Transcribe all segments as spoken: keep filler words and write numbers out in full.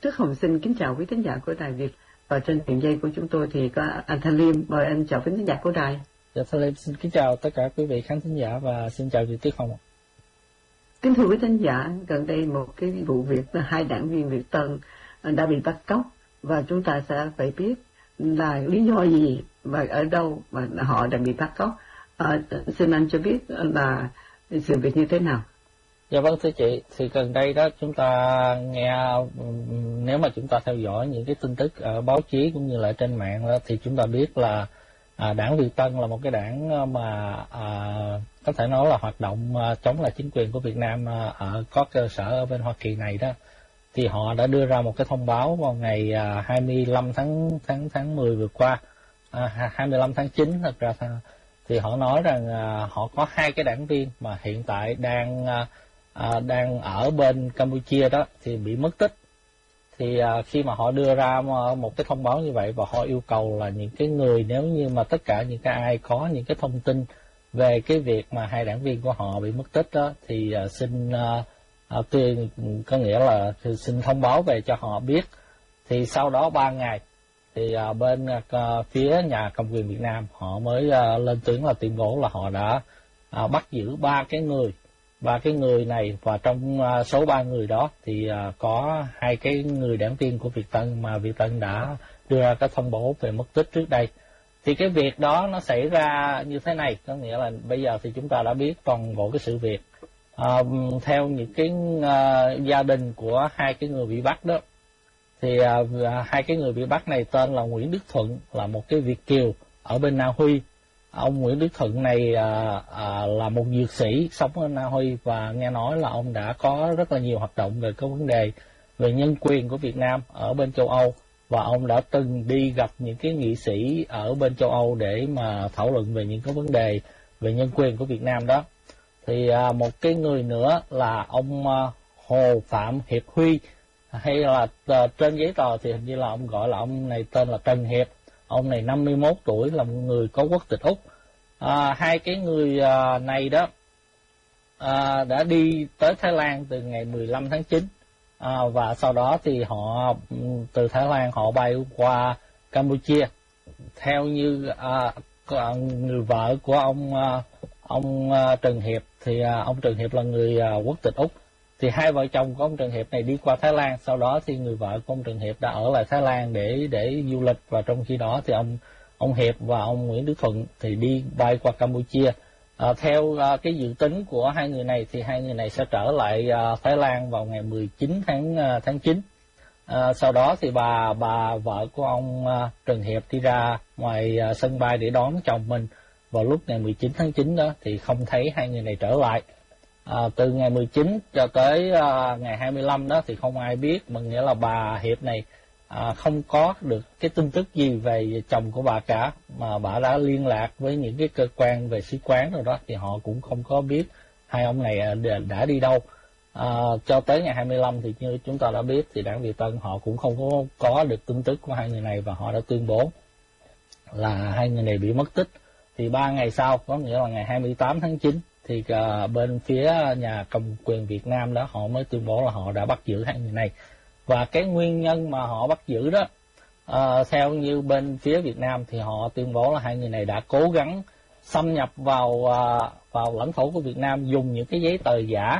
Trước Hồng xin kính chào quý thính giả của Đài Việt. Và trên đường dây của chúng tôi thì có anh Thanh Liêm. Mời anh chào quý thính giả của Đài. Dạ, Thanh Liêm xin kính chào tất cả quý vị khán thính giả và xin chào chị Tuyết Hồng. Kính thưa quý thính giả, gần đây một cái vụ việc là hai đảng viên Việt Tân đã bị bắt cóc, và chúng ta sẽ phải biết là lý do gì và ở đâu mà họ đã bị bắt cóc. À, xin anh cho biết là sự việc như thế nào. Dạ vâng thưa chị, thì gần đây đó chúng ta nghe, nếu mà chúng ta theo dõi những cái tin tức ở báo chí cũng như là trên mạng đó, thì chúng ta biết là à, đảng Việt Tân là một cái đảng mà à, có thể nói là hoạt động à, chống lại chính quyền của Việt Nam à, ở có cơ sở ở bên Hoa Kỳ này đó. Thì họ đã đưa ra một cái thông báo vào ngày à, hai mươi lăm tháng tháng tháng mười vừa qua, à, hai mươi lăm tháng chín thật ra, thì họ nói rằng à, họ có hai cái đảng viên mà hiện tại đang à, À, đang ở bên Campuchia đó thì bị mất tích. Thì à, khi mà họ đưa ra một cái thông báo như vậy và họ yêu cầu là những cái người, nếu như mà tất cả những cái ai có những cái thông tin về cái việc mà hai đảng viên của họ bị mất tích đó thì à, xin à, à, tuyên có nghĩa là xin thông báo về cho họ biết. Thì sau đó ba ngày thì à, bên à, phía nhà cầm quyền Việt Nam họ mới à, lên tiếng là tuyên bố là họ đã à, bắt giữ ba cái người ba cái người này, và trong uh, số ba người đó thì uh, có hai cái người đảng viên của Việt Tân mà Việt Tân đã đưa ra cái thông báo về mất tích trước đây. Thì cái việc đó nó xảy ra như thế này, có nghĩa là bây giờ thì chúng ta đã biết toàn bộ cái sự việc. Uh, theo những cái uh, gia đình của hai cái người bị bắt đó, thì uh, hai cái người bị bắt này tên là Nguyễn Đức Thuận, là một cái Việt kiều ở bên Na Uy. Ông Nguyễn Đức Thuận này à, à, là một dược sĩ sống ở Na Uy, và nghe nói là ông đã có rất là nhiều hoạt động về các vấn đề về nhân quyền của Việt Nam ở bên châu Âu, và ông đã từng đi gặp những cái nghị sĩ ở bên châu Âu để mà thảo luận về những cái vấn đề về nhân quyền của Việt Nam đó. Thì à, một cái người nữa là ông à, Hồ Phạm Hiệp Huy, hay là à, trên giấy tờ thì hình như là ông gọi là ông này tên là Trần Hiệp. Ông này năm mươi mốt tuổi, là một người có quốc tịch Úc. À, hai cái người à, này đó à, đã đi tới Thái Lan từ ngày mười lăm tháng chín, à, và sau đó thì họ từ Thái Lan họ bay qua Campuchia. Theo như à, người vợ của ông à, ông à, Trần Hiệp thì à, ông Trần Hiệp là người à, quốc tịch Úc. Thì hai vợ chồng của ông Trần Hiệp này đi qua Thái Lan, sau đó thì người vợ của ông Trần Hiệp đã ở lại Thái Lan để để du lịch, và trong khi đó thì ông ông Hiệp và ông Nguyễn Đức Thuận thì đi bay qua Campuchia. À, theo à, cái dự tính của hai người này thì hai người này sẽ trở lại à, Thái Lan vào ngày mười chín tháng chín. À, sau đó thì bà bà vợ của ông à, Trần Hiệp đi ra ngoài à, sân bay để đón chồng mình vào lúc ngày mười chín tháng chín đó, thì không thấy hai người này trở lại. À, từ ngày mười chín cho tới à, ngày hai mươi lăm đó thì không ai biết, mà nghĩa là bà Hiệp này à, không có được cái tin tức gì về chồng của bà cả, mà bà đã liên lạc với những cái cơ quan về sứ quán rồi đó, thì họ cũng không có biết hai ông này đã đi đâu. À, cho tới ngày hai mươi lăm thì như chúng ta đã biết thì đảng Việt Tân họ cũng không có, có được tin tức của hai người này, và họ đã tuyên bố là hai người này bị mất tích. Thì ba ngày sau, có nghĩa là ngày hai mươi tám tháng chín, thì uh, bên phía nhà cầm quyền Việt Nam đó họ mới tuyên bố là họ đã bắt giữ hai người này. Và cái nguyên nhân mà họ bắt giữ đó, uh, theo như bên phía Việt Nam thì họ tuyên bố là hai người này đã cố gắng xâm nhập vào uh, vào lãnh thổ của Việt Nam, dùng những cái giấy tờ giả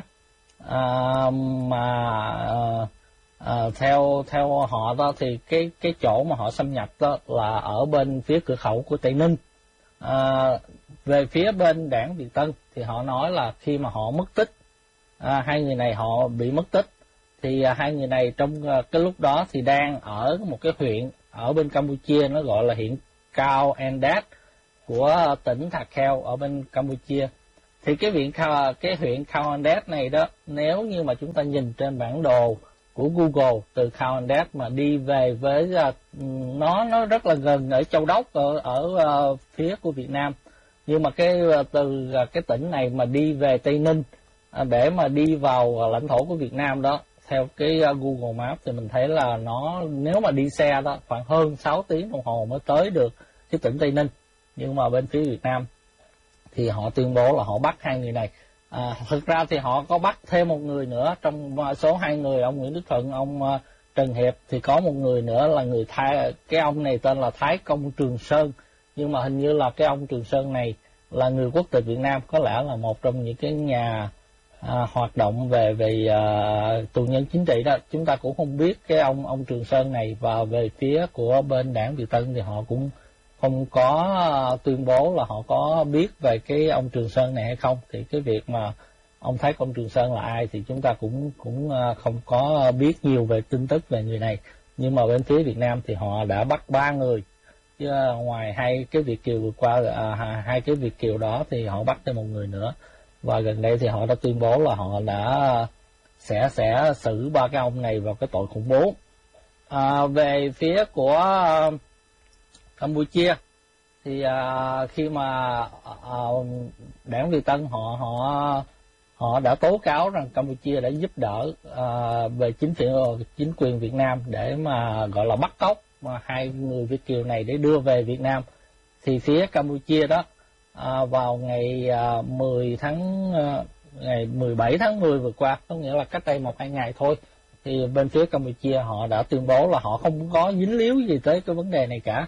uh, mà uh, uh, theo theo họ đó thì cái cái chỗ mà họ xâm nhập đó là ở bên phía cửa khẩu của Tây Ninh. Uh, về phía bên đảng Việt Tân thì họ nói là khi mà họ mất tích, à, hai người này họ bị mất tích, thì à, hai người này trong à, cái lúc đó thì đang ở một cái huyện ở bên Campuchia, nó gọi là huyện Khao Endat của tỉnh Thạc Kheo ở bên Campuchia. Thì cái huyện cái huyện Khao Endat này đó, nếu như mà chúng ta nhìn trên bản đồ của Google, từ Khao Endat mà đi về với uh, nó nó rất là gần ở Châu Đốc, ở ở uh, phía của Việt Nam. Nhưng mà cái từ cái tỉnh này mà đi về Tây Ninh để mà đi vào lãnh thổ của Việt Nam đó, theo cái Google Maps thì mình thấy là nó, nếu mà đi xe đó khoảng hơn sáu tiếng đồng hồ mới tới được cái tỉnh Tây Ninh. Nhưng mà bên phía Việt Nam thì họ tuyên bố là họ bắt hai người này. À, thực ra thì họ có bắt thêm một người nữa trong số hai người, ông Nguyễn Đức Thuận, ông Trần Hiệp thì có một người nữa là người Thái, cái ông này tên là Thái Công Trường Sơn, nhưng mà hình như là cái ông Trường Sơn này là người quốc tịch Việt Nam, có lẽ là một trong những cái nhà à, hoạt động về về à, tù nhân chính trị đó. Chúng ta cũng không biết cái ông ông Trường Sơn này, và về phía của bên đảng Việt Tân thì họ cũng không có tuyên bố là họ có biết về cái ông Trường Sơn này hay không. Thì cái việc mà ông Thái Công Trường Sơn là ai thì chúng ta cũng cũng không có biết nhiều về tin tức về người này. Nhưng mà bên phía Việt Nam thì họ đã bắt ba người, chứ ngoài hai cái Việt kiều vừa qua, à, hai cái Việt kiều đó thì họ bắt thêm một người nữa. Và gần đây thì họ đã tuyên bố là họ đã sẽ sẽ xử ba cái ông này vào cái tội khủng bố. À, về phía của uh, Campuchia thì uh, khi mà uh, đảng Việt Tân họ họ họ đã tố cáo rằng Campuchia đã giúp đỡ uh, về chính quyền chính quyền Việt Nam để mà gọi là bắt cóc mà hai người Việt kiều này để đưa về Việt Nam. Thì phía Campuchia đó uh, vào ngày uh, mười tháng uh, ngày mười bảy tháng mười vừa qua, có nghĩa là cách đây một hai ngày thôi, thì bên phía Campuchia họ đã tuyên bố là họ không có dính líu gì tới cái vấn đề này cả.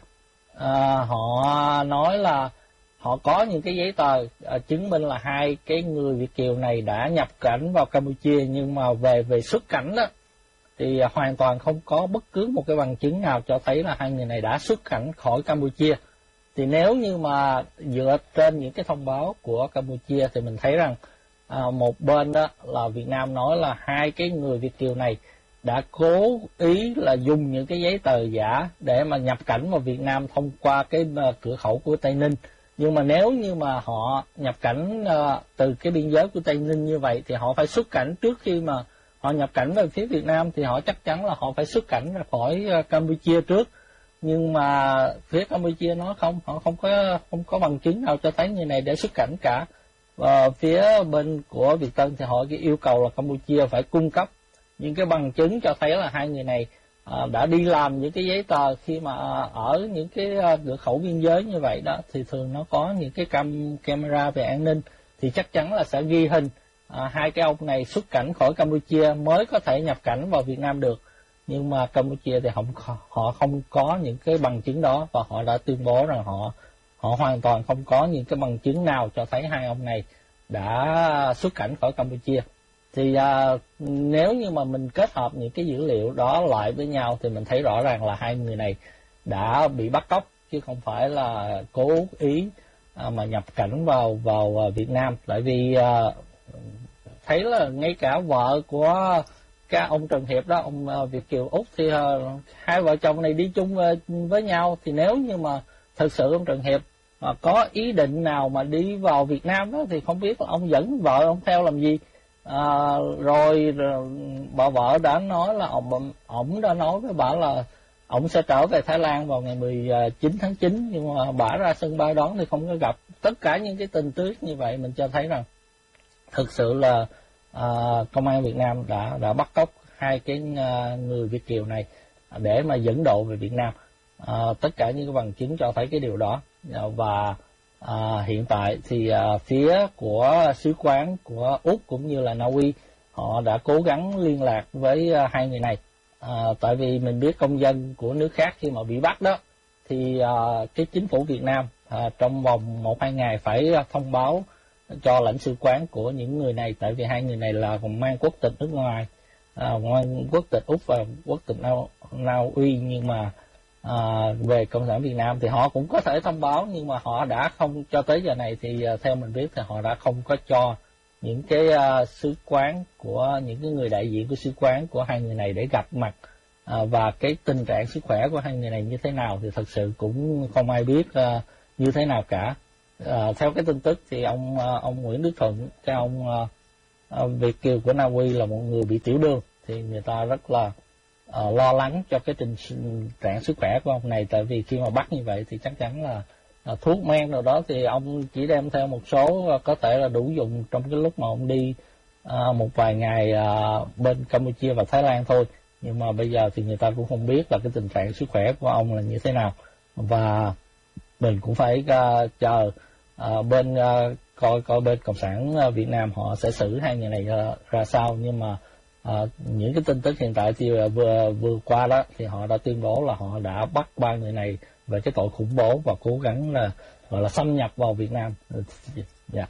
À, họ nói là họ có những cái giấy tờ à, chứng minh là hai cái người Việt kiều này đã nhập cảnh vào Campuchia, nhưng mà về về xuất cảnh đó thì à, hoàn toàn không có bất cứ một cái bằng chứng nào cho thấy là hai người này đã xuất cảnh khỏi Campuchia. Thì nếu như mà dựa trên những cái thông báo của Campuchia thì mình thấy rằng à, một bên đó là Việt Nam nói là hai cái người Việt kiều này đã cố ý là dùng những cái giấy tờ giả để mà nhập cảnh vào Việt Nam thông qua cái cửa khẩu của Tây Ninh. Nhưng mà nếu như mà họ nhập cảnh uh, từ cái biên giới của Tây Ninh như vậy thì họ phải xuất cảnh, trước khi mà họ nhập cảnh về phía Việt Nam thì họ chắc chắn là họ phải xuất cảnh ra khỏi uh, Campuchia trước. Nhưng mà phía Campuchia nói không, họ không có không có bằng chứng nào cho thấy người này để xuất cảnh cả. Và phía bên của Việt Tân thì họ yêu cầu là Campuchia phải cung cấp những cái bằng chứng cho thấy là hai người này à, đã đi làm những cái giấy tờ. Khi mà à, ở những cái à, cửa khẩu biên giới như vậy đó thì thường nó có những cái cam camera về an ninh, thì chắc chắn là sẽ ghi hình à, hai cái ông này xuất cảnh khỏi Campuchia mới có thể nhập cảnh vào Việt Nam được. Nhưng mà Campuchia thì không, họ không có những cái bằng chứng đó, và họ đã tuyên bố rằng họ họ hoàn toàn không có những cái bằng chứng nào cho thấy hai ông này đã xuất cảnh khỏi Campuchia. Thì à, nếu như mà mình kết hợp những cái dữ liệu đó lại với nhau thì mình thấy rõ ràng là hai người này đã bị bắt cóc, chứ không phải là cố ý à, mà nhập cảnh vào vào Việt Nam. Tại vì à, thấy là ngay cả vợ của cái ông Trần Hiệp đó, ông uh, Việt kiều Úc, thì uh, hai vợ chồng này đi chung uh, với nhau. Thì nếu như mà thực sự ông Trần Hiệp uh, có ý định nào mà đi vào Việt Nam đó thì không biết là ông dẫn vợ ông theo làm gì. À, rồi, rồi bà vợ đã nói là ông ổng đã nói với bà là ông sẽ trở về Thái Lan vào ngày mười chín tháng chín, nhưng mà bà ra sân bay đón thì không có gặp. Tất cả những cái tình tiết như vậy mình cho thấy rằng thực sự là à, công an Việt Nam đã đã bắt cóc hai cái à, người Việt kiều này để mà dẫn độ về Việt Nam. À, tất cả những cái bằng chứng cho thấy cái điều đó. Và À, hiện tại thì à, phía của sứ quán của Úc cũng như là Na Uy họ đã cố gắng liên lạc với à, hai người này. À, tại vì mình biết công dân của nước khác khi mà bị bắt đó thì à, cái chính phủ Việt Nam à, trong vòng một hai ngày phải thông báo cho lãnh sự quán của những người này. Tại vì hai người này là mang quốc tịch nước ngoài, à, mang quốc tịch Úc và quốc tịch Na, Na Uy, nhưng mà À, về Cộng sản Việt Nam thì họ cũng có thể thông báo, nhưng mà họ đã không, cho tới giờ này thì uh, theo mình biết thì họ đã không có cho những cái uh, sứ quán của những cái người đại diện của sứ quán của hai người này để gặp mặt. À, và cái tình trạng sức khỏe của hai người này như thế nào thì thật sự cũng không ai biết uh, như thế nào cả. À, theo cái tin tức thì ông uh, ông Nguyễn Đức Thuận, cái ông uh, uh, Việt kiều của Na Uy là một người bị tiểu đường, thì người ta rất là Uh, lo lắng cho cái tình trạng sức khỏe của ông này. Tại vì khi mà bắt như vậy thì chắc chắn là uh, thuốc men nào đó thì ông chỉ đem theo một số uh, có thể là đủ dùng trong cái lúc mà ông đi uh, một vài ngày uh, bên Campuchia và Thái Lan thôi. Nhưng mà bây giờ thì người ta cũng không biết là cái tình trạng sức khỏe của ông là như thế nào, và mình cũng phải uh, chờ uh, bên uh, coi coi bên Cộng sản Việt Nam họ sẽ xử hai người này uh, ra sao. Nhưng mà À, những cái tin tức hiện tại thì vừa vừa qua đó thì họ đã tuyên bố là họ đã bắt ba người này về cái tội khủng bố và cố gắng là gọi là xâm nhập vào Việt Nam. Dạ.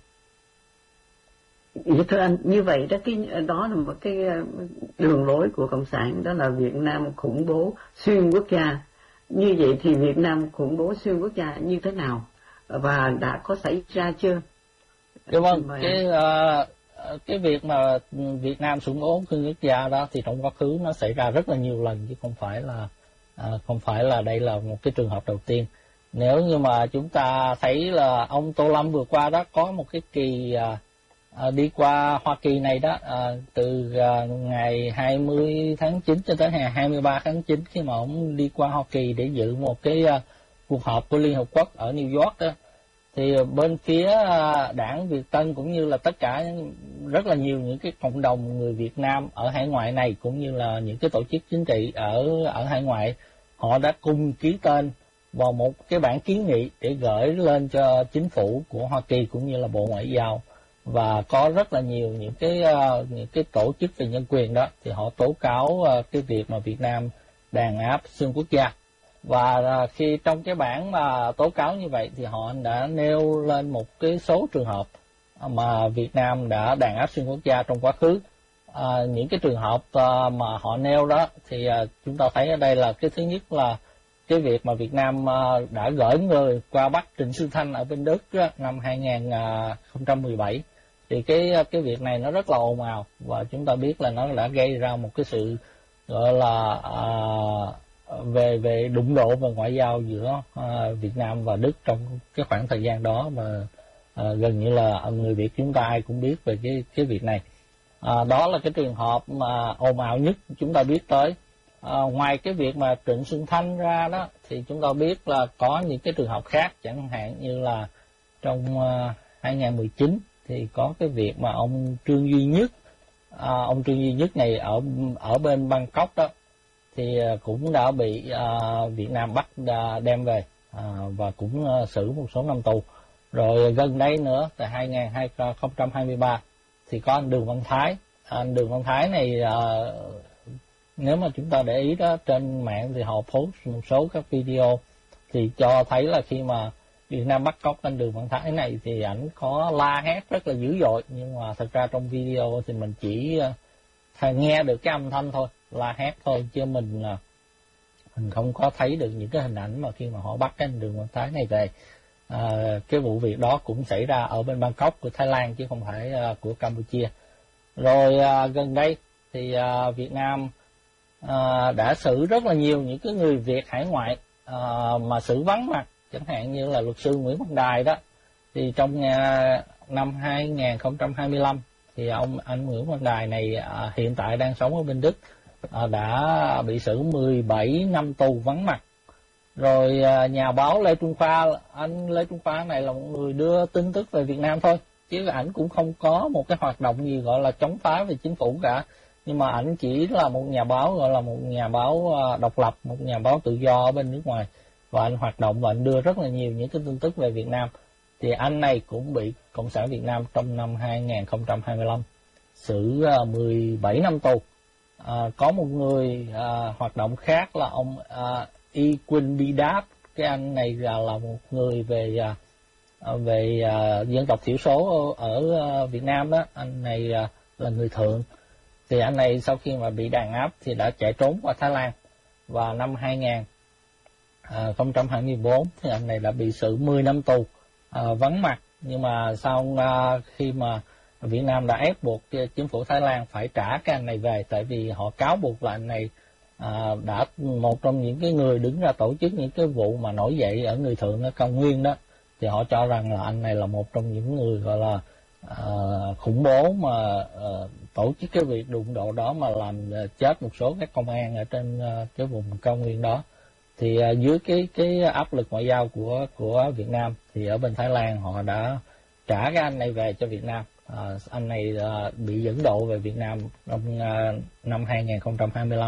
Dạ thưa anh, như vậy đó, cái đó là một cái đường lối của Cộng sản, đó là Việt Nam khủng bố xuyên quốc gia. Như vậy thì Việt Nam khủng bố xuyên quốc gia như thế nào và đã có xảy ra chưa? Dạ vâng, cái uh, cái việc mà Việt Nam khủng bố xuyên quốc gia đó thì trong quá khứ nó xảy ra rất là nhiều lần, chứ không phải là uh, không phải là đây là một cái trường hợp đầu tiên. Nếu như mà chúng ta thấy là ông Tô Lâm vừa qua đó có một cái kỳ uh, À, đi qua Hoa Kỳ này đó, à, từ à, ngày hai mươi tháng chín cho tới ngày hai mươi ba tháng chín, khi mà ông đi qua Hoa Kỳ để dự một cái à, cuộc họp của Liên Hợp Quốc ở New York đó, thì bên phía à, đảng Việt Tân cũng như là tất cả rất là nhiều những cái cộng đồng người Việt Nam ở hải ngoại này, cũng như là những cái tổ chức chính trị ở ở hải ngoại, họ đã cùng ký tên vào một cái bản kiến nghị để gửi lên cho chính phủ của Hoa Kỳ cũng như là Bộ Ngoại giao. Và có rất là nhiều những cái uh, những cái tổ chức về nhân quyền đó thì họ tố cáo uh, cái việc mà Việt Nam đàn áp xuyên quốc gia. Và uh, khi trong cái bản mà tố cáo như vậy thì họ đã nêu lên một cái số trường hợp mà Việt Nam đã đàn áp xuyên quốc gia trong quá khứ. Uh, những cái trường hợp uh, mà họ nêu đó thì uh, chúng ta thấy ở đây là cái thứ nhất là cái việc mà Việt Nam uh, đã gửi người qua bắt Trịnh Xuân Thanh ở bên Đức đó, năm hai không một bảy. Thì cái cái việc này nó rất là ồn ào, và chúng ta biết là nó đã gây ra một cái sự gọi là à, về về đụng độ về ngoại giao giữa à, Việt Nam và Đức trong cái khoảng thời gian đó, mà à, gần như là người Việt chúng ta ai cũng biết về cái cái việc này. À, đó là cái trường hợp mà ồn ào nhất chúng ta biết tới. À, ngoài cái việc mà Trịnh Xuân Thanh ra đó thì chúng ta biết là có những cái trường hợp khác, chẳng hạn như là trong uh, hai không một chín thì có cái việc mà ông Trương Duy Nhất, à, ông Trương Duy Nhất này ở ở bên Bangkok đó thì cũng đã bị à, Việt Nam bắt à, đem về à, và cũng à, xử một số năm tù. Rồi gần đây nữa tại hai không hai ba thì có anh Đường Văn Thái. Anh Đường Văn Thái này à, nếu mà chúng ta để ý đó, trên mạng thì họ post một số các video thì cho thấy là khi mà Việt Nam bắt cóc anh Đường Văn Thái này thì ảnh có la hét rất là dữ dội, nhưng mà thật ra trong video thì mình chỉ uh, nghe được cái âm thanh thôi, la hét thôi, chứ mình uh, mình không có thấy được những cái hình ảnh mà khi mà họ bắt anh Đường Văn Thái này về. Uh, cái vụ việc đó cũng xảy ra ở bên Bangkok của Thái Lan chứ không phải uh, của Campuchia. Rồi uh, gần đây thì uh, Việt Nam uh, đã xử rất là nhiều những cái người Việt hải ngoại uh, mà xử vắng mặt, chẳng hạn như là luật sư Nguyễn Văn Đài đó. Thì trong uh, năm hai không hai lăm thì ông anh Nguyễn Văn Đài này uh, hiện tại đang sống ở bên Đức, uh, đã bị xử mười bảy năm tù vắng mặt. Rồi uh, nhà báo Lê Trung Khoa, anh Lê Trung Khoa này là một người đưa tin tức về Việt Nam thôi, chứ ảnh cũng không có một cái hoạt động gì gọi là chống phá về chính phủ cả. Nhưng mà ảnh chỉ là một nhà báo, gọi là một nhà báo uh, độc lập, một nhà báo tự do ở bên nước ngoài, và anh hoạt động và anh đưa rất là nhiều những cái tin tức về Việt Nam. Thì anh này cũng bị Cộng sản Việt Nam trong năm hai không hai lăm xử uh, mười bảy năm tù. À, có một người uh, hoạt động khác là ông uh, Y Quynh Bidat. Cái anh này là, là một người về uh, về uh, dân tộc thiểu số ở uh, Việt Nam đó. Anh này uh, là người Thượng. Thì anh này sau khi mà bị đàn áp thì đã chạy trốn qua Thái Lan, và năm hai không hai tư thì anh này đã bị xử mười năm tù à, vắng mặt. Nhưng mà sau à, khi mà Việt Nam đã ép buộc chính phủ Thái Lan phải trả cái anh này về, tại vì họ cáo buộc là anh này à, đã một trong những cái người đứng ra tổ chức những cái vụ mà nổi dậy ở người Thượng ở Cao Nguyên đó. Thì họ cho rằng là anh này là một trong những người gọi là à, khủng bố mà à, tổ chức cái việc đụng độ đó mà làm chết một số các công an ở trên à, cái vùng Cao Nguyên đó. Thì uh, dưới cái cái áp lực ngoại giao của của Việt Nam thì ở bên Thái Lan họ đã trả cái anh này về cho Việt Nam. Uh, anh này uh, bị dẫn độ về Việt Nam năm uh, năm hai không hai lăm.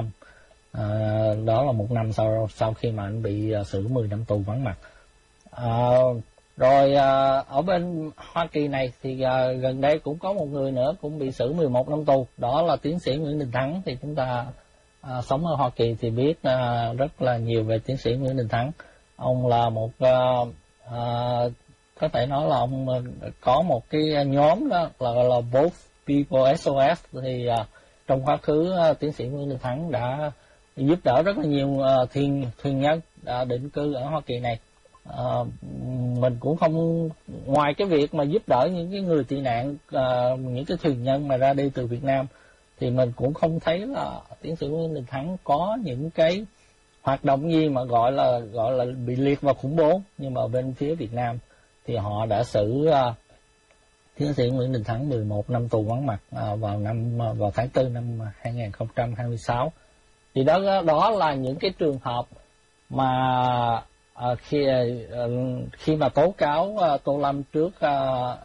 Uh, đó là một năm sau sau khi mà anh bị uh, xử mười năm tù vắng mặt. Uh, Rồi à, ở bên Hoa Kỳ này thì à, gần đây cũng có một người nữa cũng bị xử mười một năm tù, đó là tiến sĩ Nguyễn Đình Thắng. Thì chúng ta à, sống ở Hoa Kỳ thì biết à, rất là nhiều về tiến sĩ Nguyễn Đình Thắng. Ông là một à, à, có thể nói là ông có một cái nhóm đó là gọi là Both People ét o ét. Thì à, trong quá khứ à, tiến sĩ Nguyễn Đình Thắng đã giúp đỡ rất là nhiều à, thuyền thuyền nhân đã định cư ở Hoa Kỳ này. À, mình cũng không, ngoài cái việc mà giúp đỡ những cái người tị nạn, à, những cái thuyền nhân mà ra đi từ Việt Nam, thì mình cũng không thấy là tiến sĩ Nguyễn Đình Thắng có những cái hoạt động gì mà gọi là gọi là bị liệt vào khủng bố. Nhưng mà bên phía Việt Nam thì họ đã xử uh, tiến sĩ Nguyễn Đình Thắng mười một năm tù vắng mặt uh, vào năm uh, vào tháng tư năm hai nghìn không trăm hai mươi sáu. Thì đó đó là những cái trường hợp mà uh, khi uh, khi mà tố cáo uh, Tô Lâm trước uh,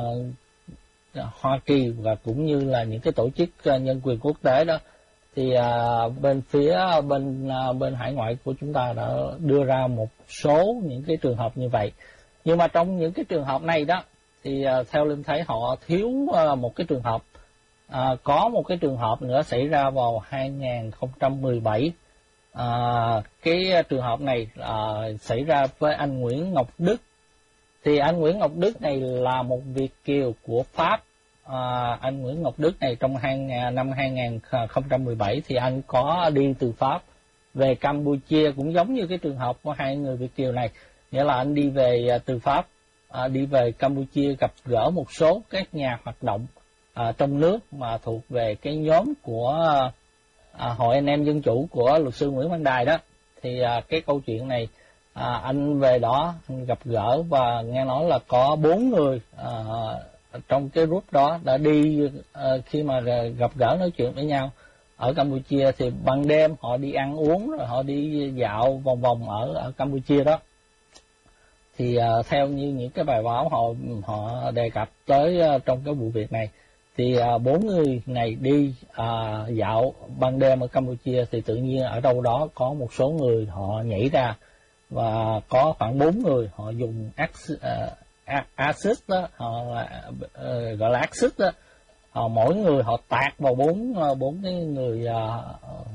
uh, Hoa Kỳ và cũng như là những cái tổ chức uh, nhân quyền quốc tế đó, thì uh, bên phía bên uh, bên hải ngoại của chúng ta đã đưa ra một số những cái trường hợp như vậy. Nhưng mà trong những cái trường hợp này đó thì uh, theo Linh thấy họ thiếu uh, một cái trường hợp. Uh, có một cái trường hợp nữa xảy ra vào hai nghìn không trăm mười bảy. Uh, cái trường hợp này uh, xảy ra với anh Nguyễn Ngọc Đức. Thì anh Nguyễn Ngọc Đức này là một Việt kiều của Pháp. À, anh Nguyễn Ngọc Đức này trong hai, năm hai nghìn không trăm mười bảy thì anh có đi từ Pháp về Campuchia, cũng giống như cái trường hợp của hai người Việt kiều này, nghĩa là anh đi về từ Pháp, à, đi về Campuchia gặp gỡ một số các nhà hoạt động à, trong nước mà thuộc về cái nhóm của à, Hội Anh Em Dân Chủ của luật sư Nguyễn Văn Đài đó. Thì à, cái câu chuyện này à, anh về đó anh gặp gỡ và nghe nói là có bốn người à, trong cái group đó đã đi, uh, khi mà gặp gỡ nói chuyện với nhau ở Campuchia thì ban đêm họ đi ăn uống rồi họ đi dạo vòng vòng ở ở Campuchia đó. Thì uh, theo như những cái bài báo họ họ đề cập tới uh, trong cái vụ việc này, thì uh, bốn người này đi uh, dạo ban đêm ở Campuchia thì tự nhiên ở đâu đó có một số người họ nhảy ra, và có khoảng bốn người họ dùng uh, axit đó, họ là, uh, gọi là axit đó, họ mỗi người họ tạt vào bốn bốn cái người uh,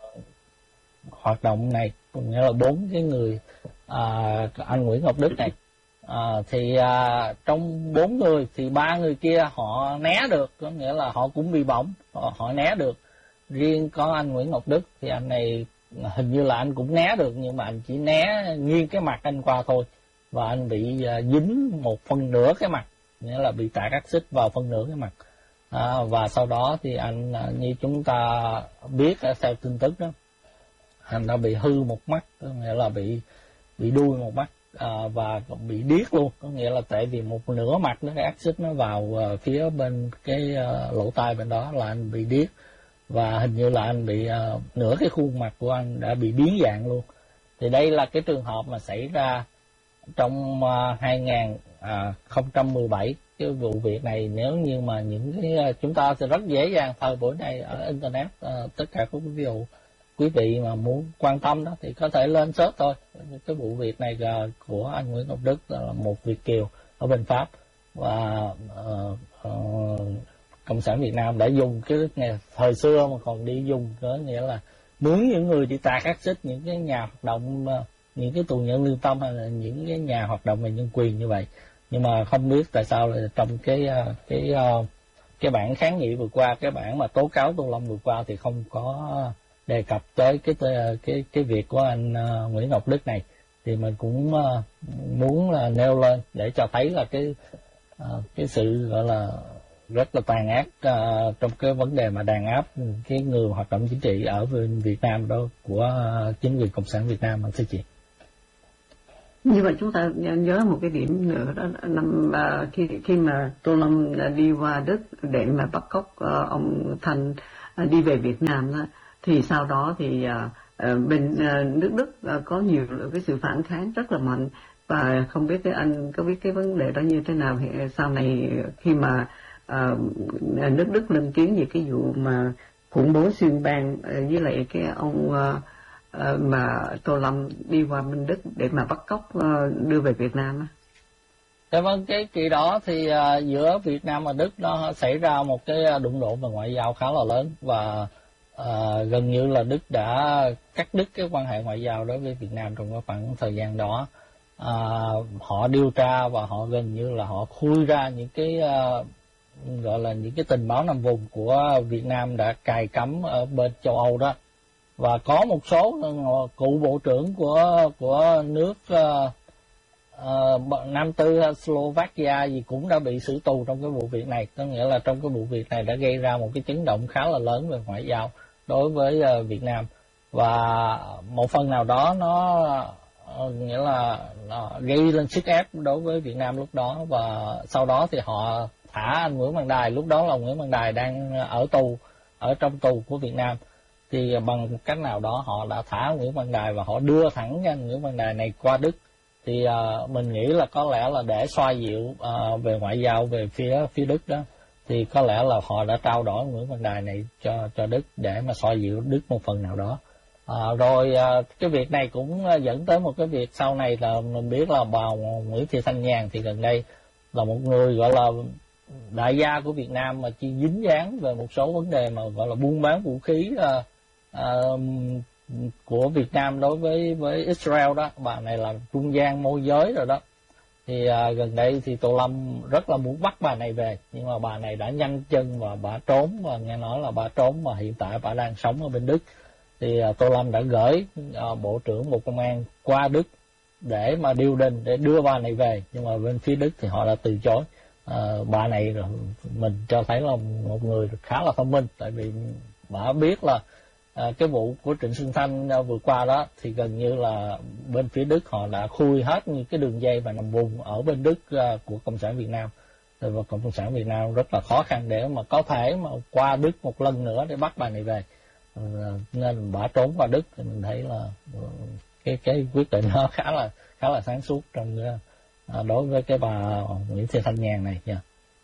hoạt động này, nghĩa là bốn cái người uh, anh Nguyễn Ngọc Đức này. Uh, thì uh, trong bốn người thì ba người kia họ né được, có nghĩa là họ cũng bị bỏng, họ, họ né được. Riêng có anh Nguyễn Ngọc Đức thì anh này hình như là anh cũng né được, nhưng mà anh chỉ né nghiêng cái mặt anh qua thôi, và anh bị uh, dính một phần nửa cái mặt, nghĩa là bị tạt axit vào phần nửa cái mặt. À, và sau đó thì anh uh, như chúng ta biết theo tin tức đó, anh đã bị hư một mắt, có nghĩa là bị bị đuôi một mắt, à, và bị điếc luôn, có nghĩa là tại vì một nửa mặt nó cái axit nó vào uh, phía bên cái uh, lỗ tai bên đó là anh bị điếc, và hình như là anh bị uh, nửa cái khuôn mặt của anh đã bị biến dạng luôn. Thì đây là cái trường hợp mà xảy ra trong uh, hai nghìn không trăm mười bảy. Cái vụ việc này nếu như mà những cái uh, chúng ta sẽ rất dễ dàng thời buổi này ở internet, uh, tất cả các ví dụ quý vị mà muốn quan tâm đó thì có thể lên search thôi. Cái vụ việc này uh, của anh Nguyễn Ngọc Đức là một Việt kiều ở bên Pháp, và uh, uh, Cộng sản Việt Nam đã dùng cái ngày thời xưa mà còn đi dùng, có nghĩa là muốn những người đi tạt axit, những cái nhà hoạt động, những cái tù nhân lương tâm hay là những cái nhà hoạt động về nhân quyền như vậy. Nhưng mà không biết tại sao là trong cái cái cái bản kháng nghị vừa qua, cái bản mà tố cáo Tô Lâm vừa qua thì không có đề cập tới cái cái cái việc của anh Nguyễn Ngọc Đức này. Thì mình cũng muốn là nêu lên để cho thấy là cái cái sự gọi là rất là tàn ác uh, trong cái vấn đề mà đàn áp cái người hoạt động chính trị ở Việt Nam đó của uh, chính quyền Cộng sản Việt Nam, thưa chị. Như vậy chúng ta nhớ một cái điểm nữa đó, năm uh, khi khi mà Tô Lâm đi qua Đức để mà bắt cóc uh, ông Thanh uh, đi về Việt Nam đó, thì sau đó thì uh, uh, bên uh, nước Đức uh, có nhiều cái sự phản kháng rất là mạnh, và không biết cái anh có biết cái vấn đề đó như thế nào sau này khi mà À, nước Đức lên tiếng về cái vụ mà khủng bố xuyên bang với lại cái ông uh, uh, mà Tô Lâm đi qua bên Đức để mà bắt cóc uh, đưa về Việt Nam á. Dạ vâng, cái kỳ đó thì uh, giữa Việt Nam và Đức nó xảy ra một cái đụng độ về ngoại giao khá là lớn, và uh, gần như là Đức đã cắt đứt cái quan hệ ngoại giao đối với Việt Nam trong cái khoảng thời gian đó. Uh, họ điều tra và họ gần như là họ khui ra những cái uh, gọi là những cái tình báo nằm vùng của Việt Nam đã cài cắm ở bên châu Âu đó, và có một số cựu bộ trưởng của của nước uh, uh, Nam Tư Slovakia gì cũng đã bị xử tù trong cái vụ việc này. Có nghĩa là trong cái vụ việc này đã gây ra một cái chấn động khá là lớn về ngoại giao đối với uh, Việt Nam, và một phần nào đó nó uh, nghĩa là uh, gây lên sức ép đối với Việt Nam lúc đó. Và sau đó thì họ thả anh Nguyễn Văn Đài, lúc đó là Nguyễn Văn Đài đang ở tù, ở trong tù của Việt Nam, thì bằng một cách nào đó họ đã thả Nguyễn Văn Đài và họ đưa thẳng anh Nguyễn Văn Đài này qua Đức. Thì uh, mình nghĩ là có lẽ là để xoa dịu uh, về ngoại giao về phía phía Đức đó, thì có lẽ là họ đã trao đổi Nguyễn Văn Đài này cho cho Đức để mà xoa dịu Đức một phần nào đó. Uh, rồi uh, cái việc này cũng dẫn tới một cái việc sau này là mình biết là bà Nguyễn Thị Thanh Nhàn thì gần đây là một người gọi là đại gia của Việt Nam mà chỉ dính dáng về một số vấn đề mà gọi là buôn bán vũ khí uh, uh, của Việt Nam đối với với Israel đó. Bà này là trung gian môi giới rồi đó. Thì uh, gần đây thì Tô Lâm rất là muốn bắt bà này về, nhưng mà bà này đã nhanh chân và bà trốn, và nghe nói là bà trốn mà hiện tại bà đang sống ở bên Đức. Thì uh, Tô Lâm đã gửi uh, Bộ trưởng Bộ Công an qua Đức để mà điều đình để đưa bà này về, nhưng mà bên phía Đức thì họ đã từ chối. Uh, bà này mình cho thấy là một người khá là thông minh, tại vì bà biết là uh, cái vụ của Trịnh Xuân Thanh uh, vừa qua đó thì gần như là bên phía Đức họ đã khui hết những cái đường dây và nằm vùng ở bên Đức uh, của Cộng sản Việt Nam, và Cộng sản Việt Nam rất là khó khăn để mà có thể mà qua Đức một lần nữa để bắt bà này về. Uh, nên bà trốn qua Đức thì mình thấy là uh, cái cái quyết định nó khá là khá là sáng suốt trong uh, À, đối với cái bà Nguyễn Thị Thanh Nhàn này nha.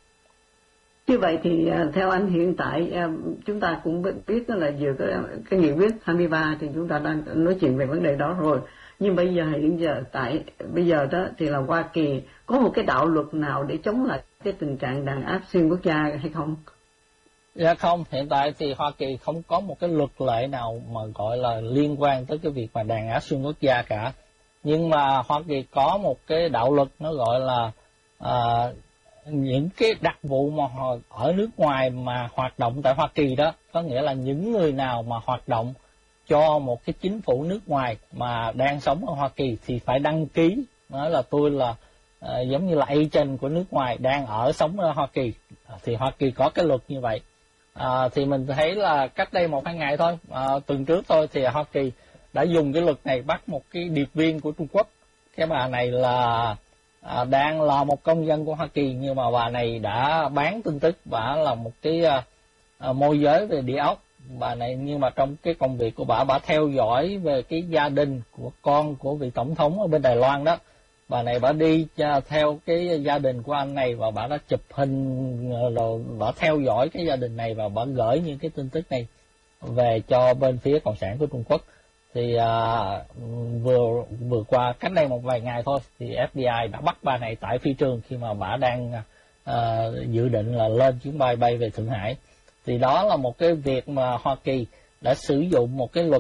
Như vậy thì theo anh hiện tại chúng ta cũng biết đó là vừa cái, cái nghị quyết hai mươi ba thì chúng ta đang nói chuyện về vấn đề đó rồi. Nhưng bây giờ hiện giờ tại bây giờ đó thì là Hoa Kỳ có một cái đạo luật nào để chống lại cái tình trạng đàn áp xuyên quốc gia hay không? Dạ không, hiện tại thì Hoa Kỳ không có một cái luật lệ nào mà gọi là liên quan tới cái việc mà đàn áp xuyên quốc gia cả. Nhưng mà Hoa Kỳ có một cái đạo luật nó gọi là à, những cái đặc vụ mà ở nước ngoài mà hoạt động tại Hoa Kỳ đó, có nghĩa là những người nào mà hoạt động cho một cái chính phủ nước ngoài mà đang sống ở Hoa Kỳ thì phải đăng ký, nói là tôi là à, giống như là agent của nước ngoài đang ở sống ở Hoa Kỳ, thì Hoa Kỳ có cái luật như vậy. À, thì mình thấy là cách đây một hai ngày thôi, à, tuần trước thôi thì Hoa Kỳ đã dùng cái luật này bắt một cái điệp viên của Trung Quốc. Cái bà này là à, đang là một công dân của Hoa Kỳ, nhưng mà bà này đã bán tin tức, bà là một cái à, à, môi giới về địa ốc. Bà này nhưng mà trong cái công việc của bà, bà theo dõi về cái gia đình của con của vị tổng thống ở bên Đài Loan đó. Bà này bà đi à, theo cái gia đình của anh này và bà đã chụp hình rồi bà theo dõi cái gia đình này và bà gửi những cái tin tức này về cho bên phía Cộng sản của Trung Quốc. Thì à, vừa vừa qua cách đây một vài ngày thôi thì ép bê i đã bắt bà này tại phi trường khi mà bà đang à, dự định là lên chuyến bay bay về Thượng Hải. Thì đó là một cái việc mà Hoa Kỳ đã sử dụng một cái luật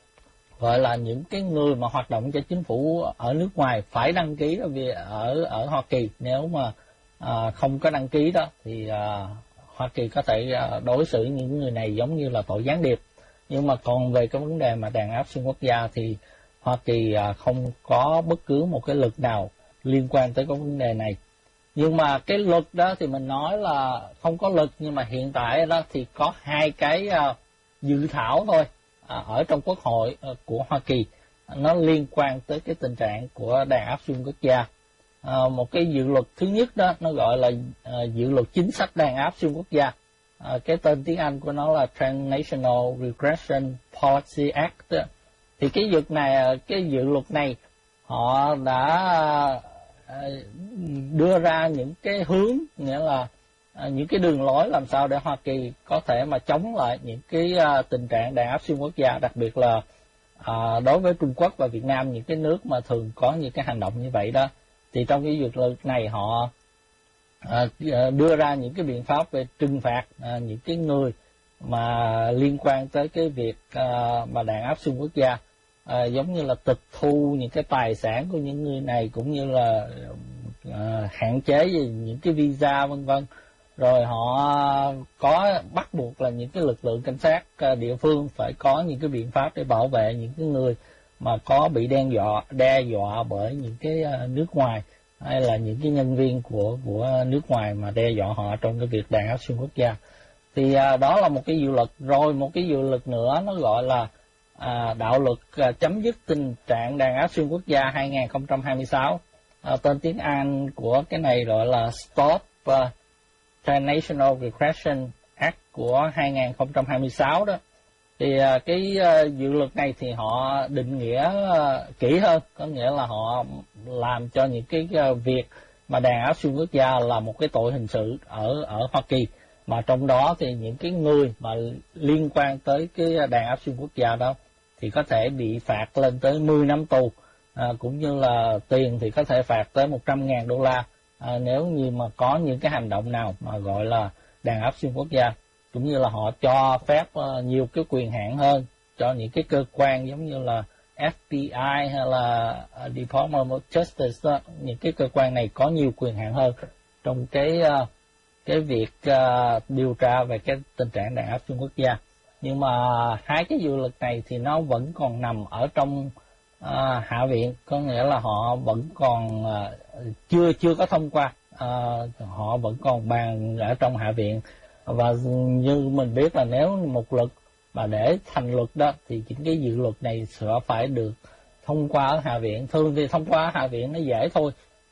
gọi là những cái người mà hoạt động cho chính phủ ở nước ngoài phải đăng ký ở ở Hoa Kỳ. Nếu mà à, không có đăng ký đó thì à, Hoa Kỳ có thể à, đối xử những người này giống như là tội gián điệp. Nhưng mà còn về cái vấn đề mà đàn áp xuyên quốc gia thì Hoa Kỳ không có bất cứ một cái luật nào liên quan tới cái vấn đề này. Nhưng mà cái luật đó thì mình nói là không có luật, nhưng mà hiện tại đó thì có hai cái dự thảo thôi ở trong Quốc hội của Hoa Kỳ, nó liên quan tới cái tình trạng của đàn áp xuyên quốc gia. Một cái dự luật thứ nhất đó nó gọi là dự luật chính sách đàn áp xuyên quốc gia. À, cái tên tiếng Anh của nó là Transnational Regression Policy Act. Thì cái dự này, cái dự luật này họ đã à, đưa ra những cái hướng, nghĩa là à, những cái đường lối làm sao để Hoa Kỳ có thể mà chống lại những cái à, tình trạng đàn áp xuyên quốc gia, đặc biệt là à, đối với Trung Quốc và Việt Nam, những cái nước mà thường có những cái hành động như vậy đó. thì trong cái dự luật này họ à, đưa ra những cái biện pháp về trừng phạt à, những cái người mà liên quan tới cái việc à, mà đàn áp xuyên quốc gia, à, giống như là tịch thu những cái tài sản của những người này, cũng như là à, hạn chế về những cái visa vân vân. Rồi họ có bắt buộc là những cái lực lượng cảnh sát địa phương phải có những cái biện pháp để bảo vệ những cái người mà có bị đe dọa đe dọa bởi những cái nước ngoài, hay là những cái nhân viên của của nước ngoài mà đe dọa họ trong cái việc đàn áp xuyên quốc gia. Thì à, đó là một cái dự luật. Rồi một cái dự luật nữa nó gọi là à, đạo luật à, chấm dứt tình trạng đàn áp xuyên quốc gia hai không hai sáu. À, tên tiếng Anh của cái này gọi là Stop uh, Transnational Regression Act của hai không hai sáu đó. Thì uh, cái uh, dự luật này thì họ định nghĩa uh, kỹ hơn, có nghĩa là họ làm cho những cái uh, việc mà đàn áp xuyên quốc gia là một cái tội hình sự ở ở Hoa Kỳ, mà trong đó thì những cái người mà liên quan tới cái đàn áp xuyên quốc gia đó thì có thể bị phạt lên tới mười năm tù, à, cũng như là tiền thì có thể phạt tới một trăm ngàn đô la à, nếu như mà có những cái hành động nào mà gọi là đàn áp xuyên quốc gia. Cũng như là họ cho phép uh, nhiều cái quyền hạn hơn cho những cái cơ quan giống như là F B I hay là uh, Department of Justice đó. Những cái cơ quan này có nhiều quyền hạn hơn trong cái uh, cái việc uh, điều tra về cái tình trạng đàn áp xuyên quốc gia. Nhưng mà hai cái dự luật này thì nó vẫn còn nằm ở trong uh, Hạ viện, có nghĩa là họ vẫn còn uh, chưa chưa có thông qua, uh, họ vẫn còn bàn ở trong Hạ viện. Và như mình biết là nếu một luật mà để thành luật đó thì những cái dự luật này sẽ phải được thông qua ở Hạ viện. Thường thì thông qua ở Hạ viện nó dễ thôi,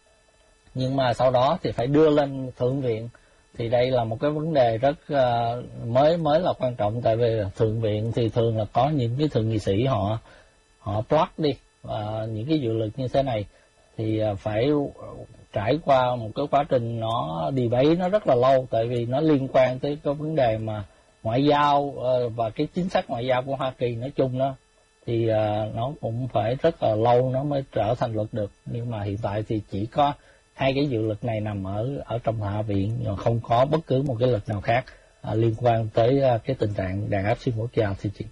nhưng mà sau đó thì phải đưa lên Thượng viện. Thì đây là một cái vấn đề rất uh, mới mới là quan trọng, tại vì Thượng viện thì thường là có những cái thượng nghị sĩ họ họ block đi, và những cái dự luật như thế này thì uh, phải trải qua một cái quá trình nó debate nó rất là lâu, tại vì nó liên quan tới cái vấn đề mà ngoại giao uh, và cái chính sách ngoại giao của Hoa Kỳ nói chung đó, thì uh, nó cũng phải rất là lâu nó mới trở thành luật được. Nhưng mà hiện tại thì chỉ có hai cái dự luật này nằm ở ở trong Hạ viện, không có bất cứ một cái luật nào khác à, liên quan tới à, cái tình trạng đàn áp xuyên quốc gia. Thì chị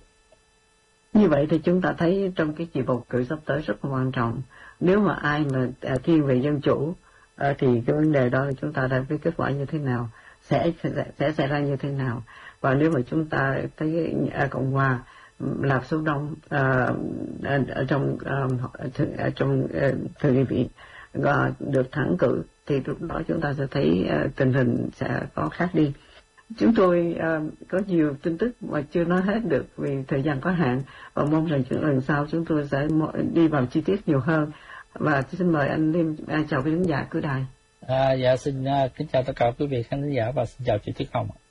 như vậy thì chúng ta thấy trong cái kỳ bầu cử sắp tới rất là quan trọng. Nếu mà ai mà à, thiên về dân chủ à, thì cái vấn đề đó là chúng ta đã biết kết quả như thế nào, sẽ sẽ xảy ra như thế nào. Và nếu mà chúng ta thấy à, Cộng hòa là số đông à, ở trong à, ở trong à, thượng nghị viện và được thắng cử, thì lúc đó chúng ta sẽ thấy uh, tình hình sẽ có khác đi. Chúng tôi uh, có nhiều tin tức mà chưa nói hết được vì thời gian có hạn, và mong rằng những lần sau chúng tôi sẽ đi vào chi tiết nhiều hơn. Và xin mời anh Liêm uh, chào quý khán giả của đài. À, dạ xin uh, kính chào tất cả quý vị khán giả và xin chào chị Tuyết Hồng.